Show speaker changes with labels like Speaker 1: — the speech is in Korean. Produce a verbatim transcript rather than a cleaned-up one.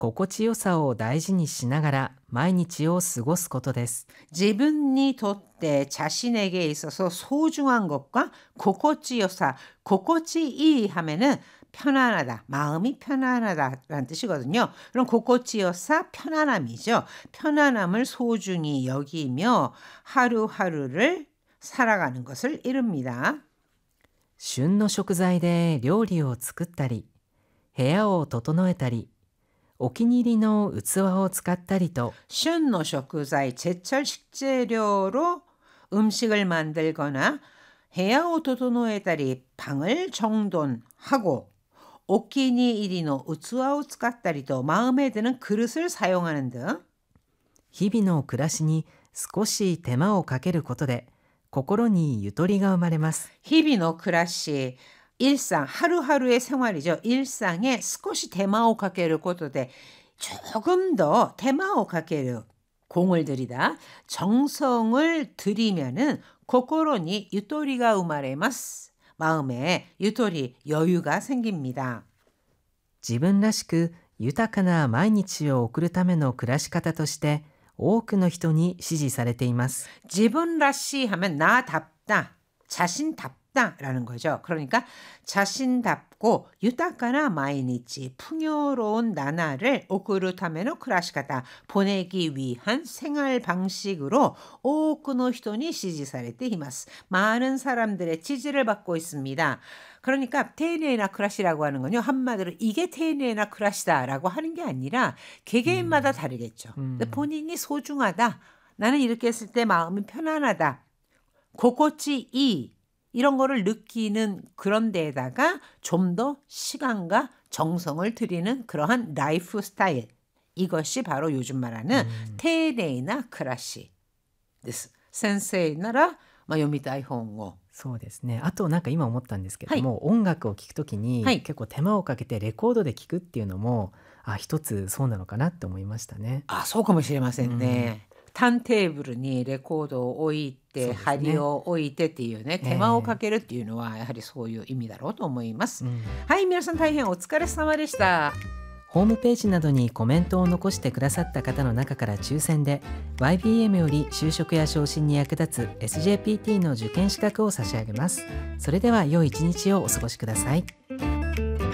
Speaker 1: 心地よさを大事にしながら毎日を過ごすことです。
Speaker 2: 지분이 돋대 자신에게 있어서 소중한 것과 고코치요사, 고코치이 하면은 편안하다, 마음이 편안하다라는 뜻이거든요. 그럼 고코치요사 편안함이죠. 편안함을 소중히 여기며 하루하루를 살아가는 것을 이룹니다.
Speaker 1: 旬の食材で料理を作ったり、部屋を整えたり、お気に入りの器を使ったりと、
Speaker 2: 旬の食材, 제철 식재료로 음식을 만들거나 해야오 도도노에다리 방을 정돈하고 오키니이리노 우츠와오 쓰갔다리도 마음에 드는 그릇을 사용하는 등
Speaker 1: 日々の暮らしに少し手間をかけることで心にゆとりが生まれます。
Speaker 2: 히비노 크라시 일상 하루하루의 생활이죠. 일상에 스코시 테마오 가게를 꽂도돼 조금 더 테마오 가게를 공을 들이다 정성을 들이면은 고코로니 유토리가 우마레마스 마음에 유토리 여유가 생깁니다.
Speaker 1: 自分らしく豊かな毎日を送るための暮らし方として多くの人に支持されています。
Speaker 2: 지분라시 하면 나답다, 자신답다라는 거죠. 그러니까 자신답고 유타카나 마이니치, 풍요로운 나날을 오쿠르타메노 크라시카타, 보내기 위한 생활 방식으로 오쿠노 히토니 시지사레테 히마스. 많은 사람들의 지지를 받고 있습니다. 그러니까 테이네나 크라시라고 하는 건요, 한마디로 이게 테이네나 크라시다라고 하는 게 아니라 개개인마다
Speaker 1: 음.
Speaker 2: 다르겠죠.
Speaker 1: 음.
Speaker 2: 근데 본인이 소중하다, 나는 이렇게 했을 때 마음이 편안하다, 고코치 이 이런 거를 느끼는 그런 데에다가 좀 더 시간과 정성을 들이는 그러한 라이프 스타일, 이것이 바로 요즘 말하는
Speaker 1: 음.
Speaker 2: 테이네이나 크라시です. 센세이 나라 마요미타이 hongo.
Speaker 1: そうですね。あとなんか今思ったんですけども、音楽を聴くときに
Speaker 2: はい
Speaker 1: 結構手間をかけてレコードで聴くっていうのも、あ、一つそうなのかなって思いましたね。
Speaker 2: あ、そうかもしれませんね。ターンテーブルにレコードを置いて、
Speaker 1: そうですね。
Speaker 2: 針を置いてっていうね、
Speaker 1: ええ
Speaker 2: 手間をかけるっていうのはやはりそういう意味だろうと思います。
Speaker 1: うん
Speaker 2: はい、皆さん大変お疲れ様でした。
Speaker 1: ホームページなどにコメントを残してくださった方の中から抽選で ワイビーエム より就職や昇進に役立つ エスジェーピーティー の受験資格を差し上げます。それでは良い一日をお過ごしください。